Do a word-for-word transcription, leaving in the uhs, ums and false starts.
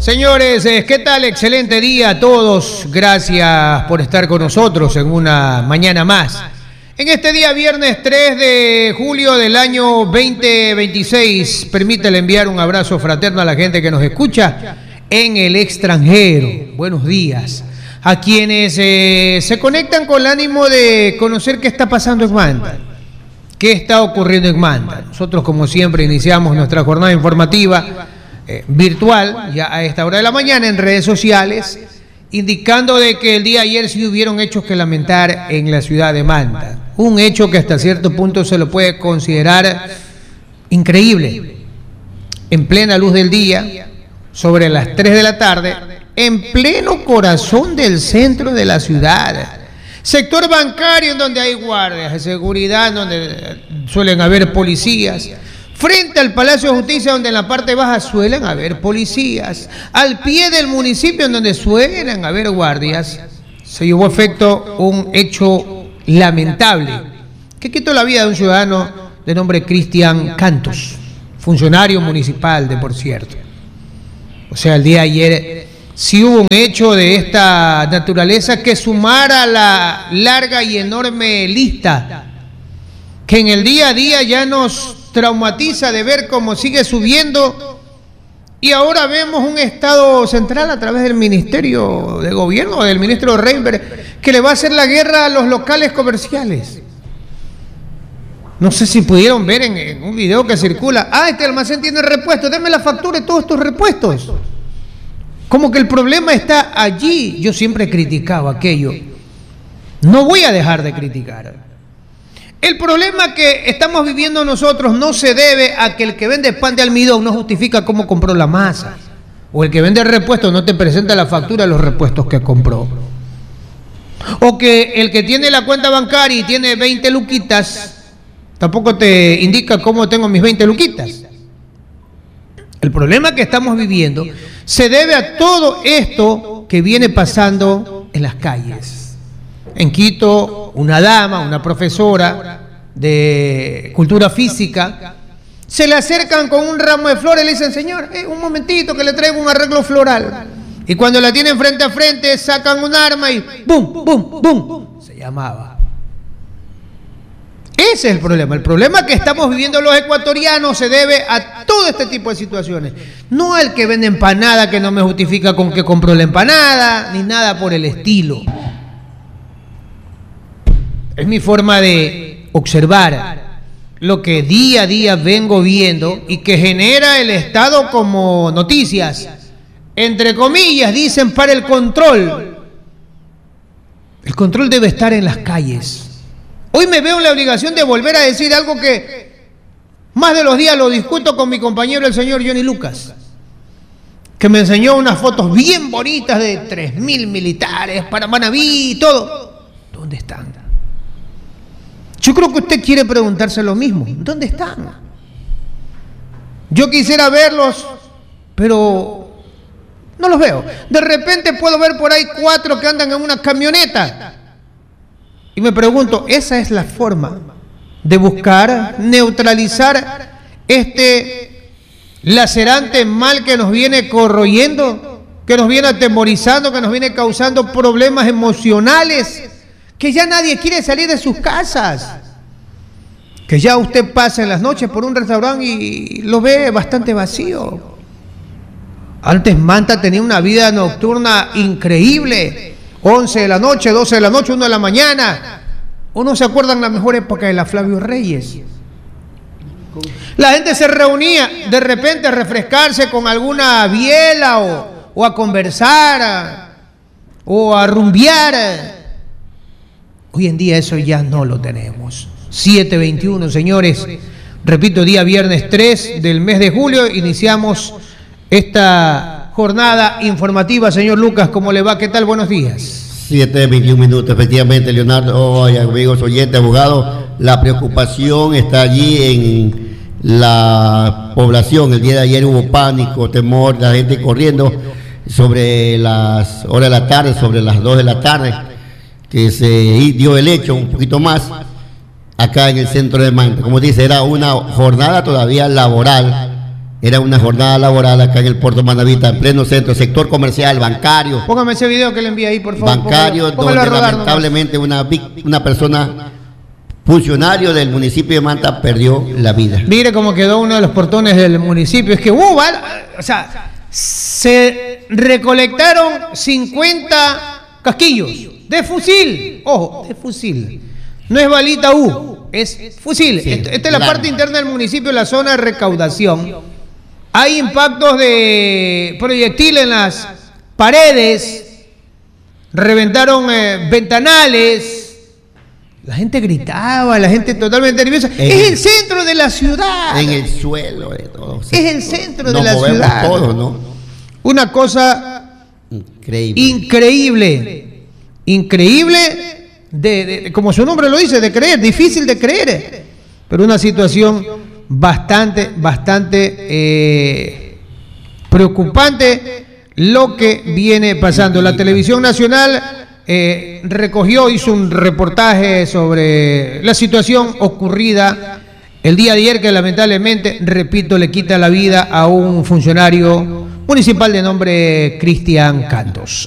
Señores, ¿qué tal? Excelente día a todos. Gracias por estar con nosotros en una mañana más. En este día viernes tres de julio del año veinte veintiséis, permítale enviar un abrazo fraterno a la gente que nos escucha en el extranjero. Buenos días. A quienes eh, se conectan con el ánimo de conocer qué está pasando en Manta. ¿Qué está ocurriendo en Manta? Nosotros, como siempre, iniciamos nuestra jornada informativa eh, virtual, ya a esta hora de la mañana, en redes sociales, indicando de que el día de ayer sí hubieron hechos que lamentar en la ciudad de Manta. Un hecho que hasta cierto punto se lo puede considerar increíble. En plena luz del día, sobre las tres de la tarde, en pleno corazón del centro de la ciudad. Sector bancario en donde hay guardias de seguridad, donde suelen haber policías. Frente al Palacio de Justicia, donde en la parte baja suelen haber policías. Al pie del municipio, en donde suelen haber guardias, se llevó a efecto un hecho lamentable que quitó la vida de un ciudadano de nombre Cristian Cantos, funcionario municipal de por cierto. O sea, el día de ayer sí hubo un hecho de esta naturaleza que sumara la larga y enorme lista que en el día a día ya nos traumatiza de ver cómo sigue subiendo, y ahora vemos un Estado central a través del Ministerio de Gobierno, del ministro Reinberg, que le va a hacer la guerra a los locales comerciales. No sé si pudieron ver en, en un video que circula, ah, este almacén tiene repuestos, denme la factura de todos estos repuestos. Como que el problema está allí. Yo siempre criticaba aquello. No voy a dejar de criticar. El problema que estamos viviendo nosotros no se debe a que el que vende pan de almidón no justifica cómo compró la masa. O el que vende repuestos no te presenta la factura de los repuestos que compró. O que el que tiene la cuenta bancaria y tiene veinte luquitas tampoco te indica cómo tengo mis veinte luquitas. El problema que estamos viviendo se debe a todo esto que viene pasando en las calles. En Quito, una dama, una profesora de cultura física, se le acercan con un ramo de flores y le dicen, señor, eh, un momentito que le traigo un arreglo floral. Y cuando la tienen frente a frente, sacan un arma y ¡bum, bum, bum! Se llamaba. Ese es el problema. El problema que estamos viviendo los ecuatorianos se debe a todo este tipo de situaciones. No al que vende empanada, que no me justifica con que compró la empanada, ni nada por el estilo. Es mi forma de observar lo que día a día vengo viendo y que genera el Estado como noticias. Entre comillas, dicen para el control. El control debe estar en las calles. Hoy me veo en la obligación de volver a decir algo que más de los días lo discuto con mi compañero el señor Johnny Lucas, que me enseñó unas fotos bien bonitas de tres mil militares para Manabí y todo. ¿Dónde están? Yo creo que usted quiere preguntarse lo mismo. ¿Dónde están? Yo quisiera verlos, pero no los veo. De repente puedo ver por ahí cuatro que andan en una camioneta. Y me pregunto, ¿esa es la forma de buscar neutralizar este lacerante mal que nos viene corroyendo, que nos viene atemorizando, que nos viene causando problemas emocionales, que ya nadie quiere salir de sus casas, que ya usted pasa en las noches por un restaurante y lo ve bastante vacío? Antes Manta tenía una vida nocturna increíble. once de la noche, doce de la noche, una de la mañana. ¿Uno se acuerda en la mejor época de la Flavio Reyes? La gente se reunía de repente a refrescarse con alguna biela o, o a conversar a, o a rumbear. Hoy en día eso ya no lo tenemos. siete veintiuno, señores. Repito, día viernes tres del mes de julio. Iniciamos esta jornada informativa. Señor Lucas, ¿cómo le va? ¿Qué tal? Buenos días. siete veintiún minutos, efectivamente, Leonardo, oh, amigos oyentes, abogados, la preocupación está allí en la población. El día de ayer hubo pánico, temor, la gente corriendo sobre las horas de la tarde, sobre las dos de la tarde, que se dio el hecho, un poquito más, acá en el centro de Manta. Como dice, era una jornada todavía laboral, Era una jornada laboral acá en el Puerto Manavita, en pleno centro, sector comercial, bancario. Póngame ese video que le envié ahí, por favor. Bancario, póngalo, póngalo donde rodar, lamentablemente una, una persona, funcionario del municipio de Manta, perdió la vida. Mire cómo quedó uno de los portones del municipio. Es que hubo, uh, o sea, se recolectaron cincuenta casquillos de fusil. Ojo, de fusil. No es balita U, es fusil. Sí, esta, esta es la claro. parte interna del municipio, la zona de recaudación. Hay impactos de proyectil en las paredes, reventaron eh, ventanales, la gente gritaba, la gente totalmente nerviosa. En, es el centro de la ciudad. En el suelo de todo. Es el centro de la ciudad. Todos, ¿no? Una cosa increíble. Increíble. Increíble, de, de, como su nombre lo dice, de creer, difícil de creer. Pero una situación bastante, bastante eh, preocupante lo que viene pasando. La televisión nacional eh, recogió, hizo un reportaje sobre la situación ocurrida el día de ayer, que lamentablemente, repito, le quita la vida a un funcionario municipal de nombre Cristian Cantos.